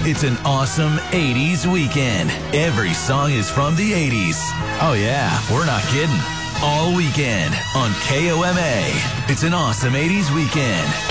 It's an awesome 80s weekend. Every song is from the 80s. Oh yeah, we're not kidding. All weekend on KOMA. It's an awesome 80s weekend.